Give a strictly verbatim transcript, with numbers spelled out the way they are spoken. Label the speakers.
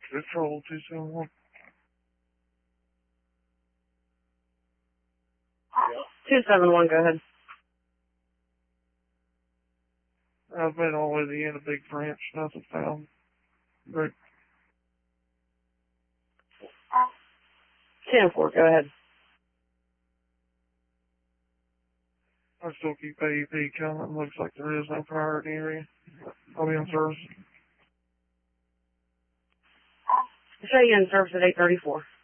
Speaker 1: Control two seven one.
Speaker 2: two seven one, go ahead.
Speaker 1: I've been all the way to the end of Big French, nothing found. But
Speaker 2: ten four, go ahead.
Speaker 1: I still keep A E P coming. Looks like there is no priority area. I'll be on service.
Speaker 2: Show you in service at eight thirty-four.